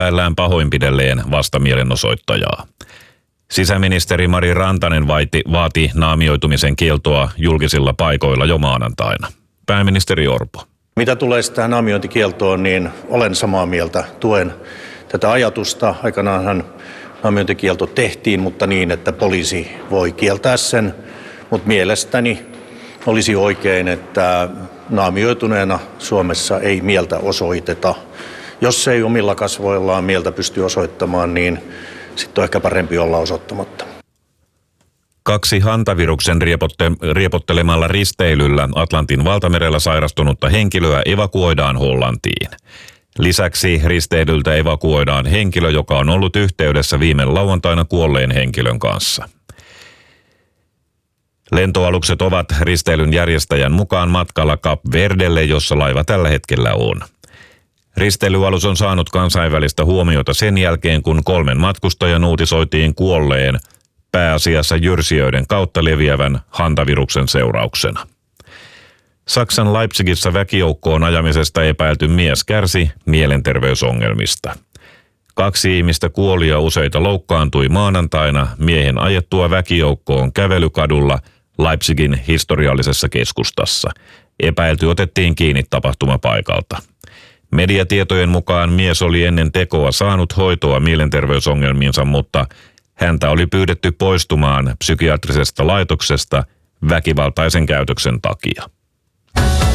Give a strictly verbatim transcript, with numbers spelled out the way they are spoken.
päällään pahoinpidelleen vastamielenosoittajaa. Sisäministeri Mari Rantanen vaati, vaati naamioitumisen kieltoa julkisilla paikoilla jo maanantaina. Pääministeri Orpo. Mitä tulee tähän naamiointikieltoon, niin olen samaa mieltä. Tuen tätä ajatusta. Aikanaanhan naamiointikielto tehtiin, mutta niin, että poliisi voi kieltää sen. Mutta mielestäni olisi oikein, että naamioituneena Suomessa ei mieltä osoiteta. Jos ei omilla kasvoillaan mieltä pysty osoittamaan, niin sitten on ehkä parempi olla osoittamatta. Kaksi hantaviruksen riepotte, riepottelemalla risteilyllä Atlantin valtamerellä sairastunutta henkilöä evakuoidaan Hollantiin. Lisäksi risteilyltä evakuoidaan henkilö, joka on ollut yhteydessä viime lauantaina kuolleen henkilön kanssa. Lentoalukset ovat risteilyn järjestäjän mukaan matkalla Kap Verdelle, jossa laiva tällä hetkellä on. Risteilyalus on saanut kansainvälistä huomiota sen jälkeen, kun kolmen matkustajan uutisoitiin kuolleen pääasiassa jyrsijöiden kautta leviävän hantaviruksen seurauksena. Saksan Leipzigissä väkijoukkoon ajamisesta epäilty mies kärsi mielenterveysongelmista. Kaksi ihmistä kuoli ja useita loukkaantui maanantaina miehen ajettua väkijoukkoon kävelykadulla Leipzigin historiallisessa keskustassa. Epäilty otettiin kiinni tapahtumapaikalta. Mediatietojen mukaan mies oli ennen tekoa saanut hoitoa mielenterveysongelmiinsa, mutta häntä oli pyydetty poistumaan psykiatrisesta laitoksesta väkivaltaisen käytöksen takia.